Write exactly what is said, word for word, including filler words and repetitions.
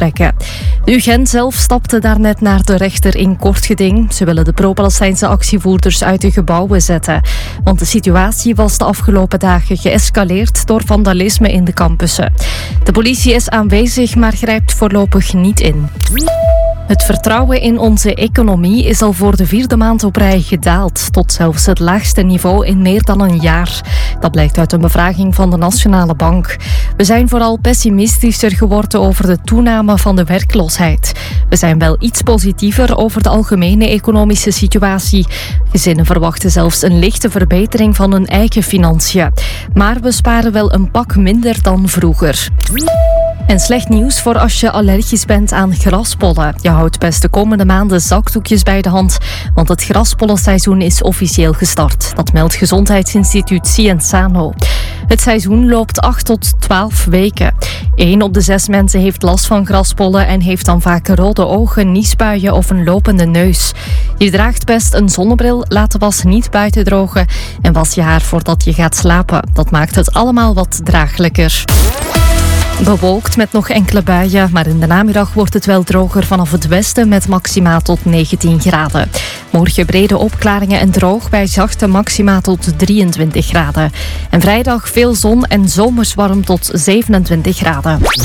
opwekken. De U G E N zelf stapte daarnet naar de rechter in kort geding. Ze willen de pro-Palestijnse actievoerders uit de gebouwen zetten. Want de situatie was de afgelopen dagen geëscaleerd door vandalisme in de campussen. De politie is aanwezig, maar grijpt voorlopig niet in. Het vertrouwen in onze economie is al voor de vierde maand op rij gedaald, tot zelfs het laagste niveau in meer dan een jaar. Dat blijkt uit een bevraging van de Nationale Bank. We zijn vooral pessimistischer geworden over de toename van de werkloosheid. We zijn wel iets positiever over de algemene economische situatie. Gezinnen verwachten zelfs een lichte verbetering van hun eigen financiën. Maar we sparen wel een pak minder dan vroeger. En slecht nieuws voor als je allergisch bent aan graspollen. Je houdt best de komende maanden zakdoekjes bij de hand, want het graspollenseizoen is officieel gestart. Dat meldt Gezondheidsinstituut Cienzano. Het seizoen loopt acht tot twaalf weken. Eén op de zes mensen heeft last van graspollen en heeft dan vaak rode ogen, niesbuien of een lopende neus. Je draagt best een zonnebril, laat de was niet buiten drogen en was je haar voordat je gaat slapen. Dat maakt het allemaal wat draaglijker. Bewolkt met nog enkele buien, maar in de namiddag wordt het wel droger vanaf het westen met maxima tot negentien graden. Morgen brede opklaringen en droog bij zachte maxima tot drieëntwintig graden. En vrijdag veel zon en zomers warm tot zevenentwintig graden.